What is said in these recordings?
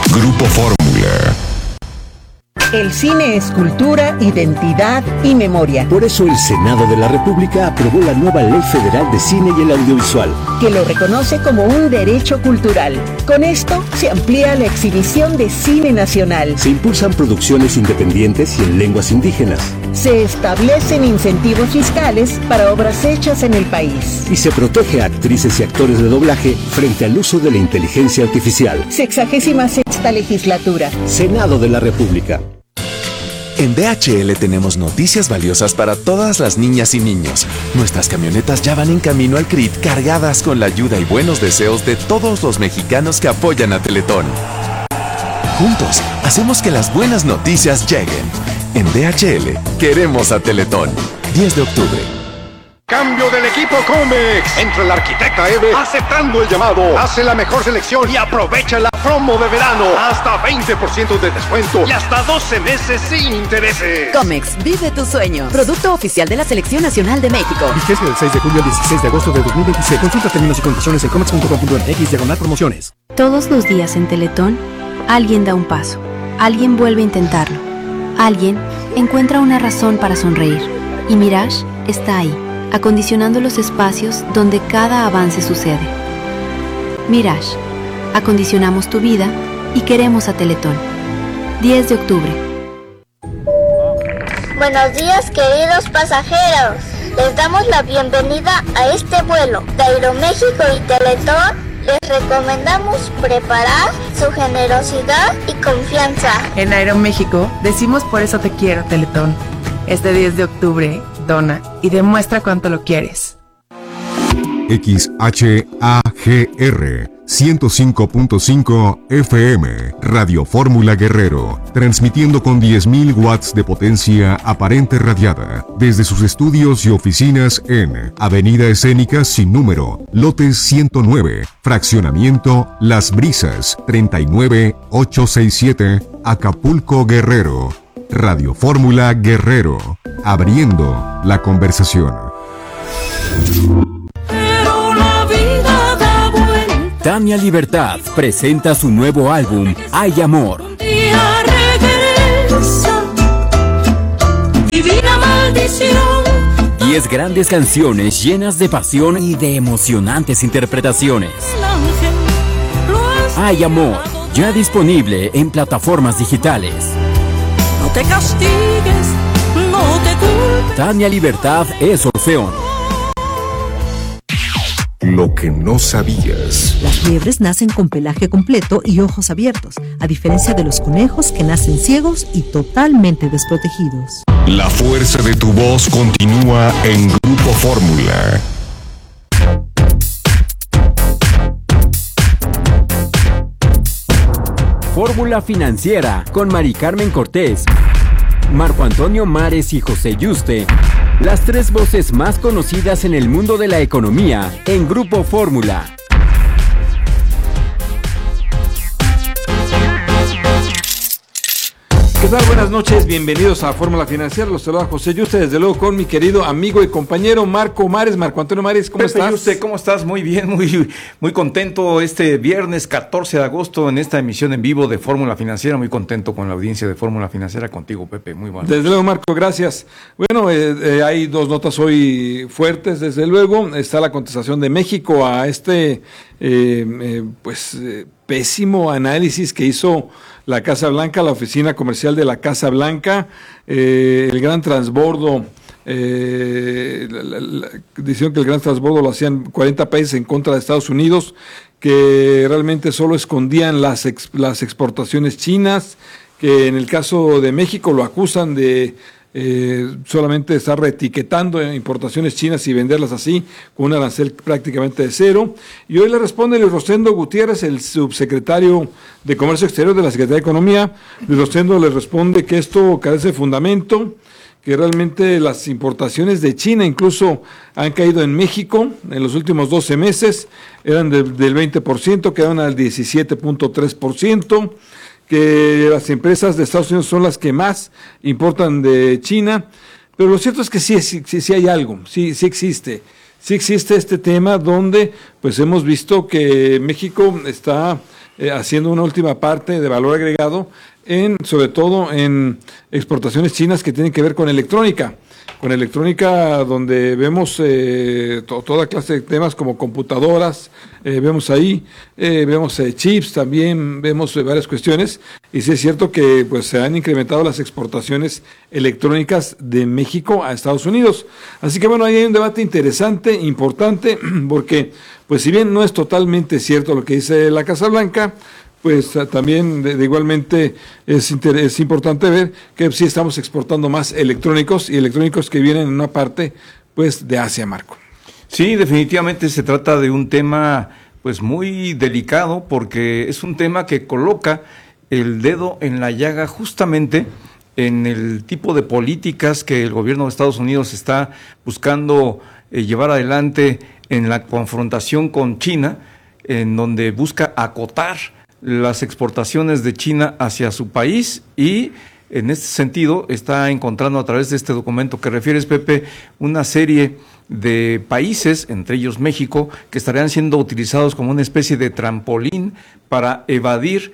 Grupo Fórmula. El cine es cultura, identidad y memoria. Por eso el Senado de la República aprobó la nueva Ley Federal de Cine y el Audiovisual, que lo reconoce como un derecho cultural. Con esto se amplía la exhibición de cine nacional. Se impulsan producciones independientes y en lenguas indígenas. Se establecen incentivos fiscales para obras hechas en el país. Y se protege a actrices y actores de doblaje frente al uso de la inteligencia artificial. 66ª legislatura. Senado de la República. En DHL tenemos noticias valiosas para todas las niñas y niños. Nuestras camionetas ya van en camino al CRIT cargadas con la ayuda y buenos deseos de todos los mexicanos que apoyan a Teletón. Juntos, hacemos que las buenas noticias lleguen. En DHL, queremos a Teletón. 10 de octubre. Cambio del equipo Comex. Entra el arquitecta Eve aceptando el llamado. Hace la mejor selección y aprovecha la promo de verano. Hasta 20% de descuento y hasta 12 meses sin intereses. Comex, vive tu sueño. Producto oficial de la Selección Nacional de México. Vigencia del 6 de julio al 16 de agosto de 2026. Consulta términos y condiciones en comex.com.mx/promociones. Todos los días en Teletón, alguien da un paso. Alguien vuelve a intentarlo. Alguien encuentra una razón para sonreír. Y Mirage está ahí, acondicionando los espacios donde cada avance sucede. Mirage, acondicionamos tu vida y queremos a Teletón. 10 de octubre. Buenos días, queridos pasajeros. Les damos la bienvenida a este vuelo de Aeroméxico y Teletón. Les recomendamos preparar su generosidad y confianza. En Aeroméxico decimos por eso te quiero, Teletón. Este 10 de octubre, dona y demuestra cuánto lo quieres. XHAGR 105.5 FM, Radio Fórmula Guerrero, transmitiendo con 10.000 watts de potencia aparente radiada, desde sus estudios y oficinas en Avenida Escénica sin número, lote 109, fraccionamiento Las Brisas, 39867, Acapulco, Guerrero. Radio Fórmula Guerrero, abriendo la conversación. Tania Libertad presenta su nuevo álbum, Hay Amor. 10 grandes canciones llenas de pasión y de emocionantes interpretaciones. Hay Amor, ya disponible en plataformas digitales. No te castigues, no te culpes. Tania Libertad es Orfeón. Lo que no sabías. Las liebres nacen con pelaje completo y ojos abiertos, a diferencia de los conejos que nacen ciegos y totalmente desprotegidos. La fuerza de tu voz continúa en Grupo Fórmula. Fórmula Financiera con Mari Carmen Cortés, Marco Antonio Mares y José Yuste. Las 3 voces más conocidas en el mundo de la economía en Grupo Fórmula. ¿Qué tal? Buenas noches, bienvenidos a Fórmula Financiera. Los saluda José Yuste, desde luego con mi querido amigo y compañero Marco Antonio Mares. ¿Cómo estás? Yuste, ¿cómo estás? Muy bien, muy contento este viernes 14 de agosto en esta emisión en vivo de Fórmula Financiera. Muy contento con la audiencia de Fórmula Financiera, contigo, Pepe. Muy bueno. Desde luego, Marco, gracias. Bueno, hay 2 notas hoy fuertes, desde luego. Está la contestación de México a este pésimo análisis que hizo la Casa Blanca, la oficina comercial de la Casa Blanca, el gran transbordo, dicen que el gran transbordo lo hacían 40 países en contra de Estados Unidos, que realmente solo escondían las exportaciones chinas, que en el caso de México lo acusan de solamente estar reetiquetando importaciones chinas y venderlas así, con un arancel prácticamente de 0. Y hoy le responde Luis Rosendo Gutiérrez, el subsecretario de Comercio Exterior de la Secretaría de Economía. Luis Rosendo le responde que esto carece de fundamento, que realmente las importaciones de China incluso han caído en México en los últimos 12 meses, eran del 20%, quedaron al 17.3%. que las empresas de Estados Unidos son las que más importan de China, pero lo cierto es que sí hay algo, sí existe este tema donde pues hemos visto que México está haciendo una última parte de valor agregado, sobre todo en exportaciones chinas que tienen que ver con electrónica. Con electrónica donde vemos toda clase de temas como computadoras, vemos ahí, vemos chips también, vemos varias cuestiones, y sí es cierto que pues se han incrementado las exportaciones electrónicas de México a Estados Unidos. Así que bueno, ahí hay un debate interesante, importante, porque pues si bien no es totalmente cierto lo que dice la Casa Blanca, pues también de igualmente es importante ver que sí estamos exportando más electrónicos, y electrónicos que vienen en una parte pues de Asia, Marco. Sí, definitivamente se trata de un tema pues muy delicado, porque es un tema que coloca el dedo en la llaga justamente en el tipo de políticas que el gobierno de Estados Unidos está buscando llevar adelante en la confrontación con China, en donde busca acotar las exportaciones de China hacia su país, y en este sentido está encontrando a través de este documento que refieres, Pepe, una serie de países, entre ellos México, que estarían siendo utilizados como una especie de trampolín para evadir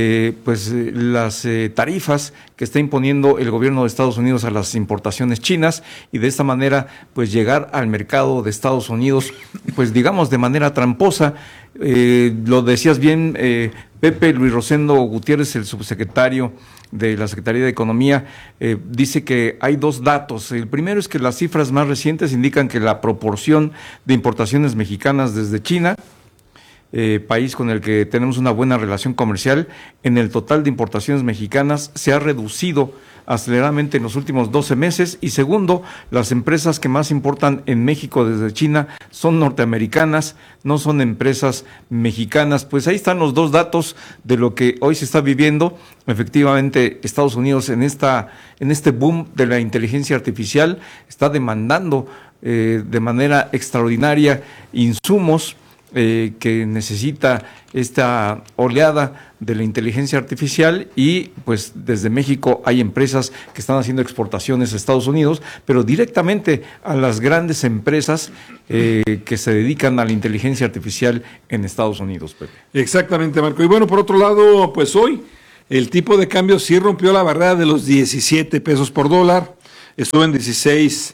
las tarifas que está imponiendo el gobierno de Estados Unidos a las importaciones chinas, y de esta manera pues llegar al mercado de Estados Unidos pues digamos de manera tramposa. Lo decías bien, Pepe. Luis Rosendo Gutiérrez, el subsecretario de la Secretaría de Economía, dice que hay dos datos. El primero es que las cifras más recientes indican que la proporción de importaciones mexicanas desde China, país con el que tenemos una buena relación comercial, en el total de importaciones mexicanas se ha reducido aceleradamente en los últimos 12 meses. Y segundo, las empresas que más importan en México desde China son norteamericanas, no son empresas mexicanas. Pues ahí están los dos datos de lo que hoy se está viviendo. Efectivamente, Estados Unidos en este boom de la inteligencia artificial está demandando de manera extraordinaria insumos que necesita esta oleada de la inteligencia artificial, y pues desde México hay empresas que están haciendo exportaciones a Estados Unidos, pero directamente a las grandes empresas que se dedican a la inteligencia artificial en Estados Unidos, Pepe. Exactamente, Marco. Y bueno, por otro lado, pues hoy el tipo de cambio sí rompió la barrera de los 17 pesos por dólar, estuvo en 16.98,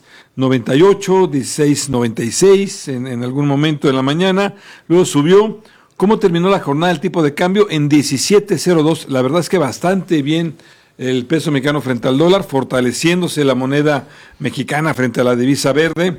16.96 en algún momento de la mañana, luego subió. ¿Cómo terminó la jornada del tipo de cambio? En 17.02. La verdad es que bastante bien el peso mexicano frente al dólar, fortaleciéndose la moneda mexicana frente a la divisa verde.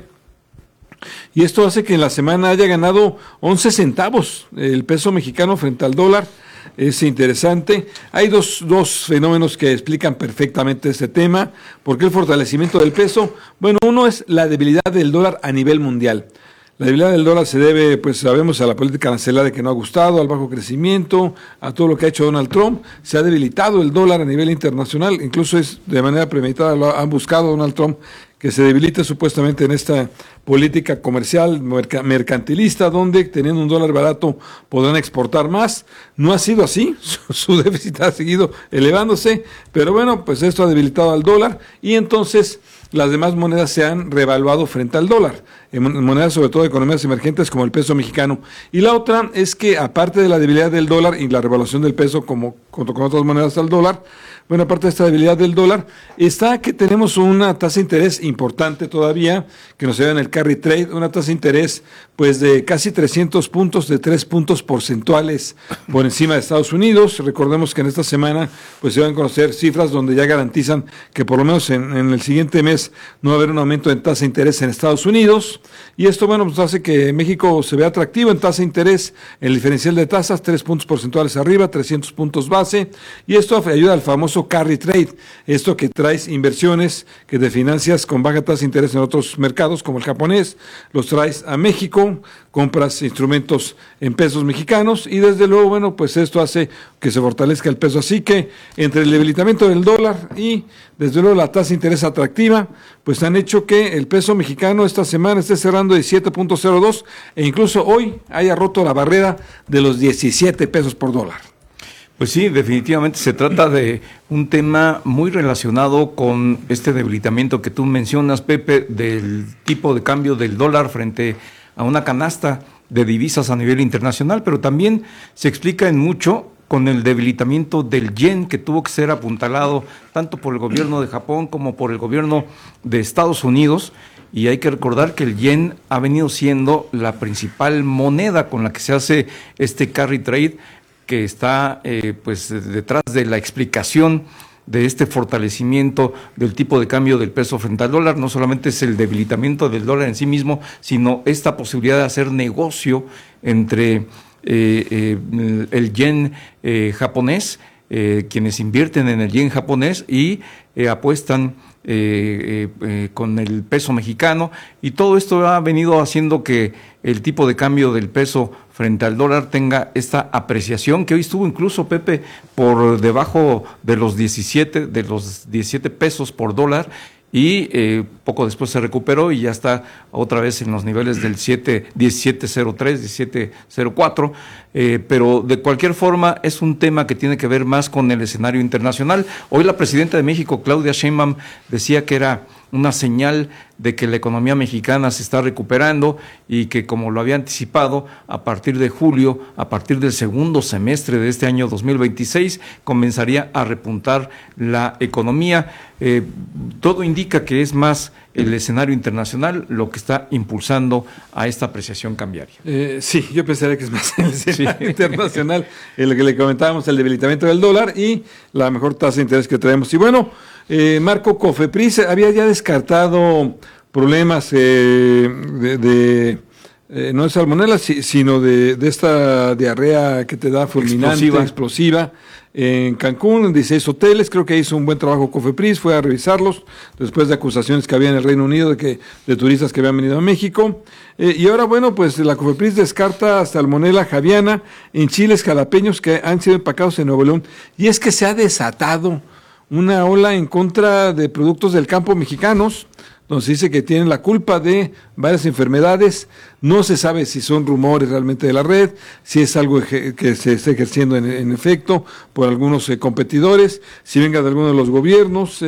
Y esto hace que en la semana haya ganado 11 centavos el peso mexicano frente al dólar. Es interesante. Hay dos fenómenos que explican perfectamente este tema. ¿Por qué el fortalecimiento del peso? Bueno, uno es la debilidad del dólar a nivel mundial. La debilidad del dólar se debe, pues sabemos, a la política arancelaria que no ha gustado, al bajo crecimiento, a todo lo que ha hecho Donald Trump. Se ha debilitado el dólar a nivel internacional, incluso es de manera premeditada, lo han buscado Donald Trump que se debilite supuestamente en esta política comercial mercantilista, donde teniendo un dólar barato podrán exportar más. No ha sido así, su déficit ha seguido elevándose, pero bueno, pues esto ha debilitado al dólar, y entonces las demás monedas se han revaluado frente al dólar, en monedas sobre todo de economías emergentes como el peso mexicano. Y la otra es que, aparte de la debilidad del dólar y la revaluación del peso como con otras monedas al dólar, bueno, aparte de esta debilidad del dólar, está que tenemos una tasa de interés importante todavía, que nos lleva en el carry trade, una tasa de interés pues de casi 300 puntos, de 3 puntos porcentuales por encima de Estados Unidos. Recordemos que en esta semana pues se van a conocer cifras donde ya garantizan que por lo menos en el siguiente mes no va a haber un aumento en tasa de interés en Estados Unidos, y esto bueno pues hace que México se vea atractivo en tasa de interés, el diferencial de tasas 3 puntos porcentuales arriba, 300 puntos base, y esto ayuda al famoso carry trade, esto que traes inversiones que te financias con baja tasa de interés en otros mercados como el japonés, los traes a México, compras instrumentos en pesos mexicanos, y desde luego bueno pues esto hace que se fortalezca el peso. Así que entre el debilitamiento del dólar y desde luego la tasa de interés atractiva pues han hecho que el peso mexicano esta semana esté cerrando 17.02 e incluso hoy haya roto la barrera de los 17 pesos por dólar. Pues sí, definitivamente se trata de un tema muy relacionado con este debilitamiento que tú mencionas, Pepe, del tipo de cambio del dólar frente a una canasta de divisas a nivel internacional, pero también se explica en mucho con el debilitamiento del yen, que tuvo que ser apuntalado tanto por el gobierno de Japón como por el gobierno de Estados Unidos. Y hay que recordar que el yen ha venido siendo la principal moneda con la que se hace este carry trade, que está pues detrás de la explicación de este fortalecimiento del tipo de cambio del peso frente al dólar. No solamente es el debilitamiento del dólar en sí mismo, sino esta posibilidad de hacer negocio entre el yen japonés, quienes invierten en el yen japonés y apuestan con el peso mexicano, y todo esto ha venido haciendo que el tipo de cambio del peso frente al dólar tenga esta apreciación, que hoy estuvo incluso, Pepe, por debajo de los 17 pesos por dólar, y poco después se recuperó y ya está otra vez en los niveles del 17.03, 17.04, pero de cualquier forma es un tema que tiene que ver más con el escenario internacional. Hoy la presidenta de México, Claudia Sheinbaum, decía que era una señal de que la economía mexicana se está recuperando y que, como lo había anticipado, a partir de julio, a partir del segundo semestre de este año 2026, comenzaría a repuntar la economía. Todo indica que es más el escenario internacional lo que está impulsando a esta apreciación cambiaria. Sí, yo pensaría que es más el escenario internacional, el que le comentábamos, el debilitamiento del dólar y la mejor tasa de interés que traemos. Y bueno, Marco, Cofepris había ya descartado problemas no de salmonela, sino de esta diarrea que te da fulminante, explosiva. En Cancún, en 16 hoteles, creo que hizo un buen trabajo Cofepris, fue a revisarlos después de acusaciones que había en el Reino Unido de turistas que habían venido a México. Y ahora, bueno, pues la Cofepris descarta salmonela javiana en chiles jalapeños que han sido empacados en Nuevo León. Y es que se ha desatado una ola en contra de productos del campo mexicanos, donde se dice que tienen la culpa de varias enfermedades. No se sabe si son rumores realmente de la red, si es algo que se está ejerciendo en efecto por algunos competidores, si venga de alguno de los gobiernos,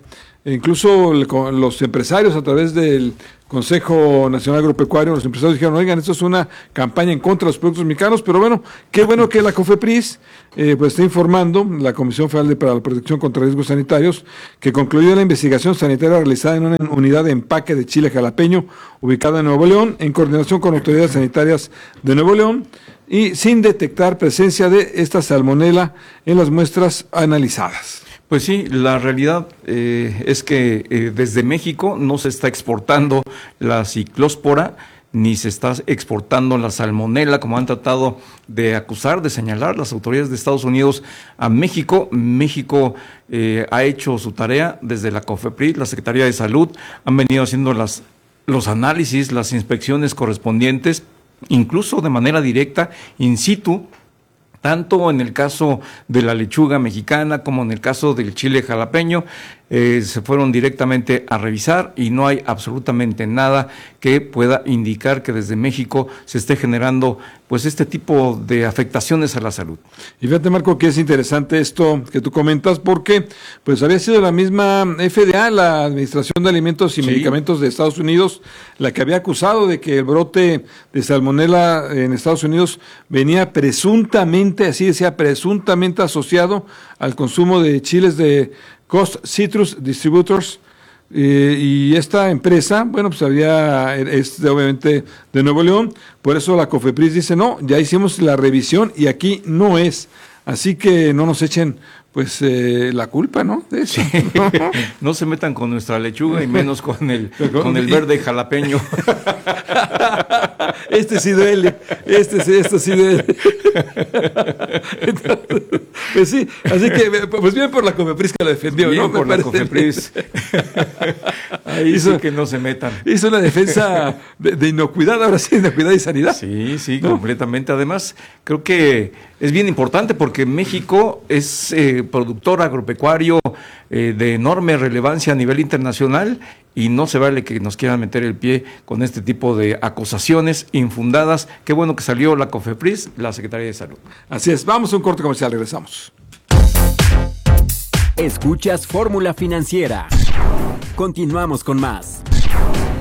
incluso los empresarios a través del Consejo Nacional Agropecuario, los empresarios dijeron, oigan, esto es una campaña en contra de los productos mexicanos, pero bueno, qué bueno que la Cofepris pues está informando, la Comisión Federal para la Protección contra Riesgos Sanitarios, que concluyó la investigación sanitaria realizada en una unidad de empaque de chile jalapeño ubicada en Nuevo León, en coordinación con autoridades sanitarias de Nuevo León, y sin detectar presencia de esta salmonela en las muestras analizadas. Pues sí, la realidad es que desde México no se está exportando la ciclóspora, ni se está exportando la salmonela, como han tratado de acusar, de señalar las autoridades de Estados Unidos a México. México ha hecho su tarea desde la Cofepris, la Secretaría de Salud, han venido haciendo los análisis, las inspecciones correspondientes, incluso de manera directa, in situ, tanto en el caso de la lechuga mexicana como en el caso del chile jalapeño. Se fueron directamente a revisar y no hay absolutamente nada que pueda indicar que desde México se esté generando pues este tipo de afectaciones a la salud. Y fíjate, Marco, que es interesante esto que tú comentas, porque pues había sido la misma FDA, la Administración de Alimentos y Medicamentos de Estados Unidos, la que había acusado de que el brote de salmonela en Estados Unidos venía presuntamente, así decía, presuntamente asociado al consumo de chiles de Coast Citrus Distributors, y esta empresa, bueno, pues obviamente de Nuevo León, por eso la Cofepris dice, no, ya hicimos la revisión y aquí no es, así que no nos echen pues la culpa, ¿no? De eso. Sí. No se metan con nuestra lechuga y menos con el verde jalapeño. Este sí duele, esto sí duele. Entonces, pues sí, así que pues bien por la Cofepris que la defendió, bien, ¿no? Por la Cofepris. Ahí sí que no se metan. Hizo una defensa de inocuidad, ahora sí, inocuidad y sanidad. Sí, ¿no? Completamente. Además, creo que es bien importante porque México es productor agropecuario de enorme relevancia a nivel internacional y no se vale que nos quieran meter el pie con este tipo de acusaciones infundadas. Qué bueno que salió la Cofepris, la Secretaría de Salud. Así es, vamos a un corte comercial, regresamos. Escuchas Fórmula Financiera. Continuamos con más.